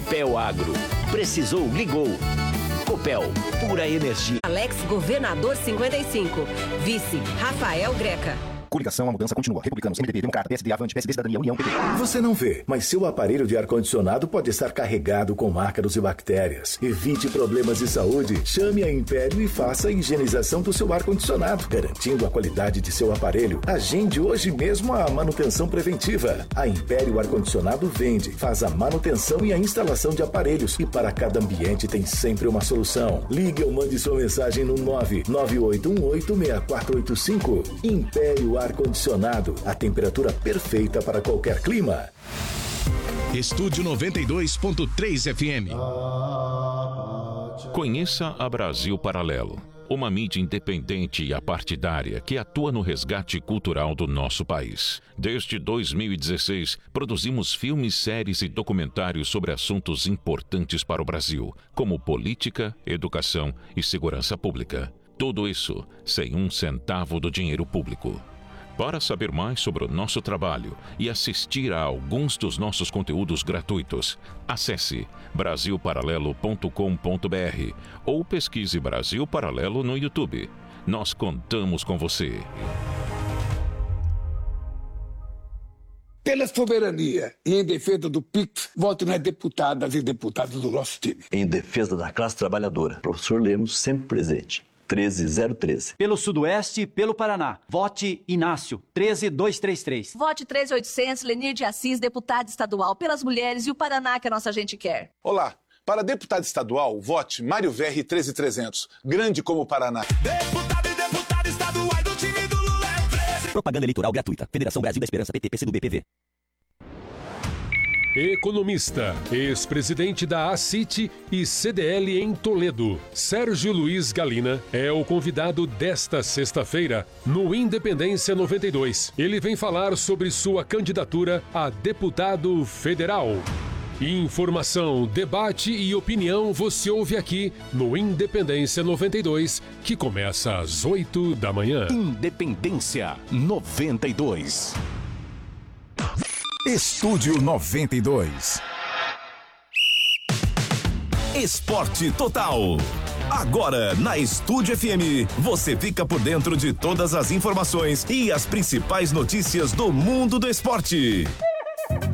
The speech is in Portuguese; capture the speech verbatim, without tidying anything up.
Copel Agro. Precisou, ligou. Copel, pura energia. Alex, governador cinquenta e cinco. Vice, Rafael Greca. Coligação, a mudança continua. Republicanos, M D B, Democrata, P S D, Avante, P S D, Cidadania, União, P T. Você não vê, mas seu aparelho de ar-condicionado pode estar carregado com ácaros e bactérias. Evite problemas de saúde. Chame a Império e faça a higienização do seu ar-condicionado, garantindo a qualidade de seu aparelho. Agende hoje mesmo a manutenção preventiva. A Império Ar-Condicionado vende, faz a manutenção e a instalação de aparelhos. E para cada ambiente tem sempre uma solução. Ligue ou mande sua mensagem no nove nove oito um oito seis quatro oito cinco. Império Ar-Condicionado, a temperatura perfeita para qualquer clima. Estúdio noventa e dois ponto três F M. Conheça a Brasil Paralelo, uma mídia independente e apartidária que atua no resgate cultural do nosso país. Desde dois mil e dezesseis, produzimos filmes, séries e documentários sobre assuntos importantes para o Brasil, como política, educação e segurança pública. Tudo isso sem um centavo do dinheiro público. Para saber mais sobre o nosso trabalho e assistir a alguns dos nossos conteúdos gratuitos, acesse brasil paralelo ponto com ponto b r ou pesquise Brasil Paralelo no YouTube. Nós contamos com você. Pela soberania e em defesa do Pix, voto nas deputadas e deputados do nosso time. Em defesa da classe trabalhadora, professor Lemos sempre presente. treze zero treze. Pelo Sudoeste e pelo Paraná. Vote Inácio, treze dois três três. Vote treze oitocentos, Lenir de Assis, deputado estadual pelas mulheres e o Paraná que a nossa gente quer. Olá, para deputado estadual, vote Mário Verri treze trezentos, grande como o Paraná. Deputado e deputado estadual do time do Lula é treze. Propaganda eleitoral gratuita. Federação Brasil da Esperança, P T, P C do B, P V. Economista, ex-presidente da A C I T e C D L em Toledo, Sérgio Luiz Galina, é o convidado desta sexta-feira no Independência noventa e dois. Ele vem falar sobre sua candidatura a deputado federal. Informação, debate e opinião você ouve aqui no Independência noventa e dois, que começa às oito da manhã. Independência noventa e dois. Estúdio noventa e dois. Esporte Total. Agora, na Estúdio F M, você fica por dentro de todas as informações e as principais notícias do mundo do esporte.